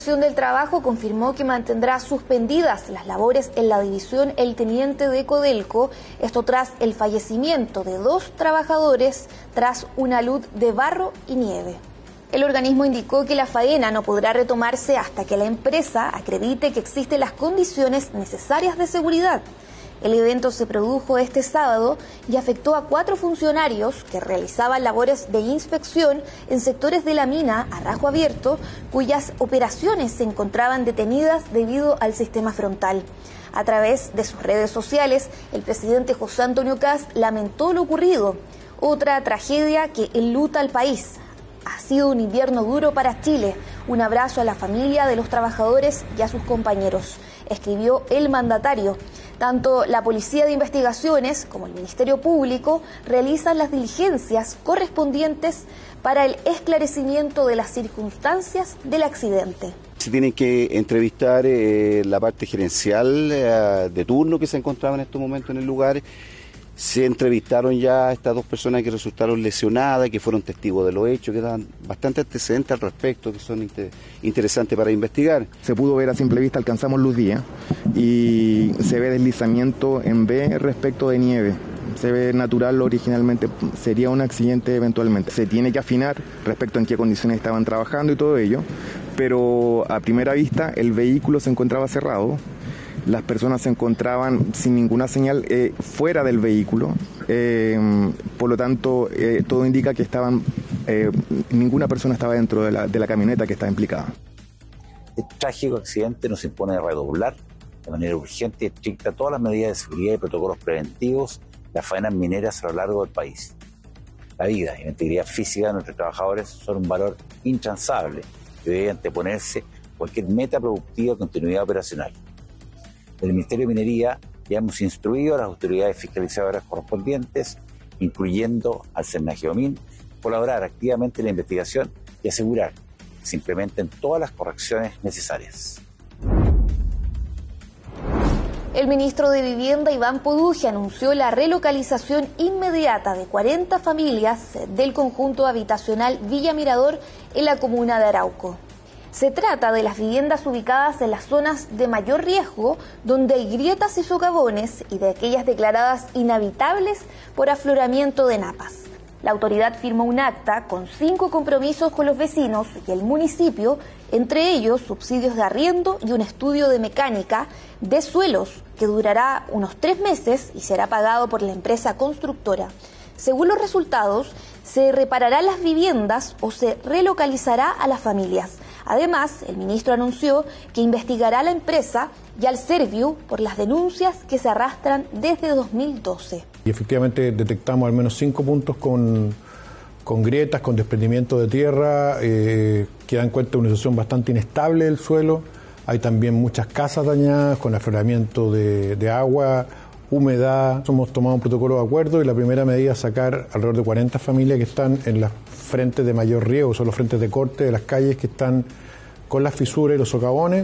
Del Trabajo confirmó que mantendrá suspendidas las labores en la división El Teniente de Codelco, esto tras el fallecimiento de 2 trabajadores tras una luz de barro y nieve. El organismo indicó que la faena no podrá retomarse hasta que la empresa acredite que existen las condiciones necesarias de seguridad. El evento se produjo este sábado y afectó a 4 funcionarios que realizaban labores de inspección en sectores de la mina a rajo abierto, cuyas operaciones se encontraban detenidas debido al sistema frontal. A través de sus redes sociales, el presidente José Antonio Kast lamentó lo ocurrido. Otra tragedia que enluta al país. Ha sido un invierno duro para Chile. Un abrazo a la familia de los trabajadores y a sus compañeros, escribió el mandatario. Tanto la Policía de Investigaciones como el Ministerio Público realizan las diligencias correspondientes para el esclarecimiento de las circunstancias del accidente. Se tienen que entrevistar la parte gerencial de turno que se encontraba en estos momentos en el lugar. Se entrevistaron ya a estas 2 personas que resultaron lesionadas, que fueron testigos de los hechos, que dan bastante antecedentes al respecto, que son interesantes para investigar. Se pudo ver a simple vista, alcanzamos luz día y se ve deslizamiento en B respecto de nieve. Se ve natural originalmente, sería un accidente eventualmente. Se tiene que afinar respecto a en qué condiciones estaban trabajando y todo ello, pero a primera vista el vehículo se encontraba cerrado. Las personas se encontraban sin ninguna señal fuera del vehículo, por lo tanto todo indica que ninguna persona estaba dentro de la camioneta que estaba implicada. Este trágico accidente nos impone redoblar de manera urgente y estricta todas las medidas de seguridad y protocolos preventivos de las faenas mineras a lo largo del país. La vida y la integridad física de nuestros trabajadores son un valor intransable que debe anteponerse cualquier meta productiva o continuidad operacional. Del Ministerio de Minería ya hemos instruido a las autoridades fiscalizadoras correspondientes, incluyendo al Cernageomin, colaborar activamente en la investigación y asegurar que se implementen todas las correcciones necesarias. El ministro de Vivienda, Iván Poduje, anunció la relocalización inmediata de 40 familias del conjunto habitacional Villa Mirador en la comuna de Arauco. Se trata de las viviendas ubicadas en las zonas de mayor riesgo, donde hay grietas y socavones, y de aquellas declaradas inhabitables por afloramiento de napas. La autoridad firmó un acta con 5 compromisos con los vecinos y el municipio, entre ellos subsidios de arriendo y un estudio de mecánica de suelos que durará unos 3 meses y será pagado por la empresa constructora. Según los resultados, se repararán las viviendas o se relocalizará a las familias. Además, el ministro anunció que investigará a la empresa y al Serviu por las denuncias que se arrastran desde 2012. Y efectivamente detectamos al menos 5 puntos con grietas, con desprendimiento de tierra, que dan cuenta de una situación bastante inestable del suelo. Hay también muchas casas dañadas con afloramiento de agua, humedad. Hemos tomado un protocolo de acuerdo y la primera medida es sacar alrededor de 40 familias que están en las frentes de mayor riesgo, son los frentes de corte de las calles que están con las fisuras y los socavones.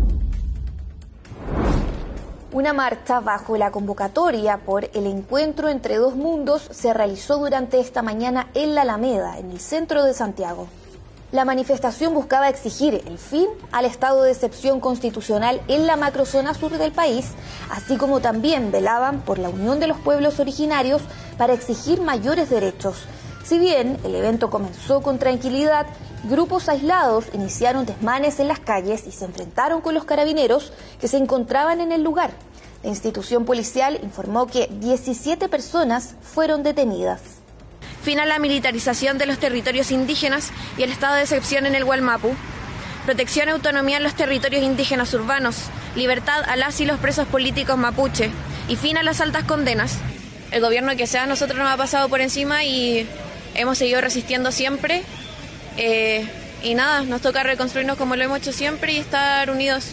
Una marcha bajo la convocatoria por el encuentro entre 2 mundos se realizó durante esta mañana en la Alameda, en el centro de Santiago. La manifestación buscaba exigir el fin al estado de excepción constitucional en la macrozona sur del país, así como también velaban por la unión de los pueblos originarios para exigir mayores derechos. Si bien el evento comenzó con tranquilidad, grupos aislados iniciaron desmanes en las calles y se enfrentaron con los carabineros que se encontraban en el lugar. La institución policial informó que 17 personas fueron detenidas. Fin a la militarización de los territorios indígenas y el estado de excepción en el Gualmapu. Protección y autonomía en los territorios indígenas urbanos. Libertad a las y los presos políticos mapuche. Y fin a las altas condenas. El gobierno que sea, nosotros nos ha pasado por encima y hemos seguido resistiendo siempre. Y nada, nos toca reconstruirnos como lo hemos hecho siempre y estar unidos.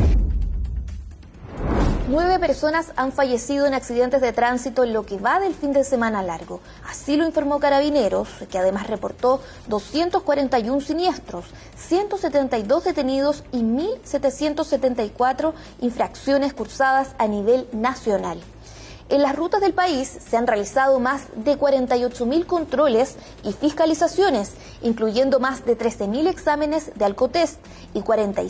9 personas han fallecido en accidentes de tránsito en lo que va del fin de semana largo. Así lo informó Carabineros, que además reportó 241 siniestros, 172 detenidos y 1.774 infracciones cursadas a nivel nacional. En las rutas del país se han realizado más de 48.000 controles y fiscalizaciones, incluyendo más de 13.000 exámenes de alcotest y 45